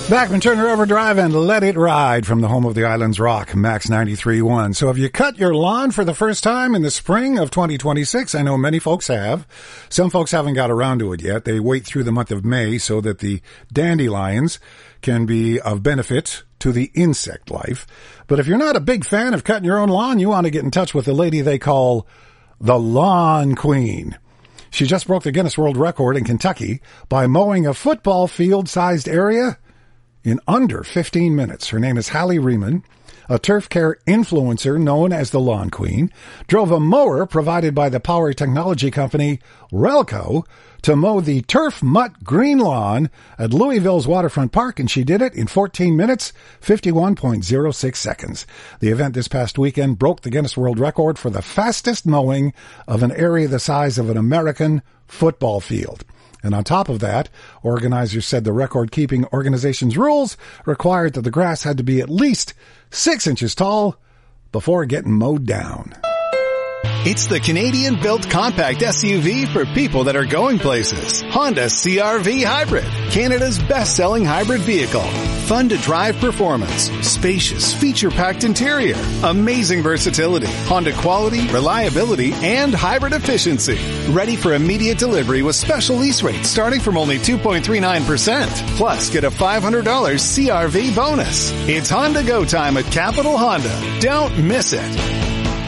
Bachman Turner Overdrive and Let It Ride from the home of the Islands Rock, Max 93.1. So have you cut your lawn for the first time in the spring of 2026? I know many folks have. Some folks haven't got around to it yet. They wait through the month of May so that the dandelions can be of benefit to the insect life. But if you're not a big fan of cutting your own lawn, you want to get in touch with the lady they call the Lawn Queen. She just broke the Guinness World Record in Kentucky by mowing a football field-sized area in under 15 minutes. Her name is Hallie Riemann, a turf care influencer known as the Lawn Queen, drove a mower provided by the power technology company Relco to mow the turf mutt green lawn at Louisville's Waterfront Park, and she did it in 14 minutes, 51.06 seconds. The event this past weekend broke the Guinness World Record for the fastest mowing of an area the size of an American football field. And on top of that, organizers said the record-keeping organization's rules required that the grass had to be at least 6 inches tall before getting mowed down. It's the Canadian-built compact SUV for people that are going places. Honda CR-V Hybrid, Canada's best-selling hybrid vehicle. Fun to drive performance, spacious, feature-packed interior, amazing versatility, Honda quality, reliability, and hybrid efficiency. Ready for immediate delivery with special lease rates starting from only 2.39%. Plus, get a $500 CR-V bonus. It's Honda Go time at Capital Honda. Don't miss it.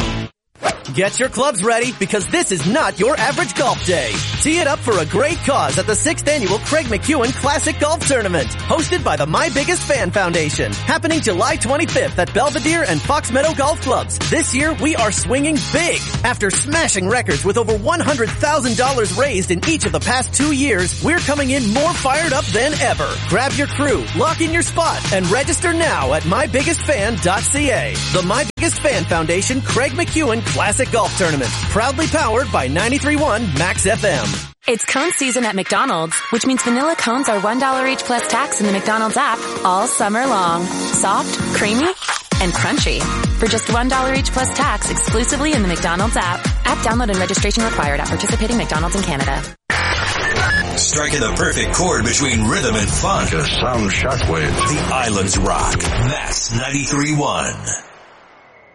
Get your clubs ready because this is not your average golf day. Tee it up for a great cause at the 6th Annual Craig McEwen Classic Golf Tournament, hosted by the My Biggest Fan Foundation, happening July 25th at Belvedere and Fox Meadow Golf Clubs. This year, we are swinging big. After smashing records with over $100,000 raised in each of the past 2 years, we're coming in more fired up than ever. Grab your crew, lock in your spot, and register now at mybiggestfan.ca. The My Biggest Fan Foundation Craig McEwen Classic Golf Tournament, proudly powered by 93.1 Max FM. It's cone season at McDonald's, which means vanilla cones are $1 each plus tax in the McDonald's app all summer long. Soft, creamy, and crunchy. For just $1 each plus tax exclusively in the McDonald's app. App download and registration required at participating McDonald's in Canada. Striking the perfect chord between rhythm and fun. Just some shockwave. The Islands Rock. Max 93.1.